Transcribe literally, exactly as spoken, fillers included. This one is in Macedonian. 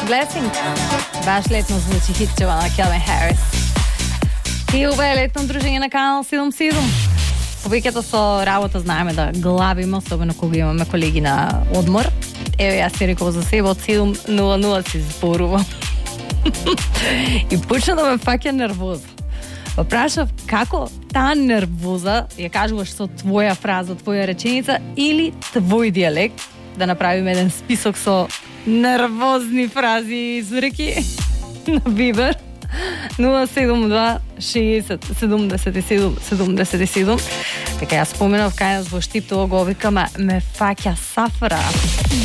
Blessing. Баш летно звучи хитчева на Келвин Харис. И ова е летно дружење на Канал седум седум. Повеќето со работа знаеме да главиме, особено кога имаме колеги на одмор. Еве, јас си рекол за себе, од седум нула нула си зборувам. И почна да ме фаќа нервоза. Па прашав како таа нервоза ја кажуваш со твоја фраза, твоја реченица или твој дијалект, да направиме еден список со нервозни фрази и изреки на Вибер нула седум два шеесет седумдесет и седум седумдесет и седум. Така јас споменав кај нас во Штип, тоа го викаме ме фаќа сафра.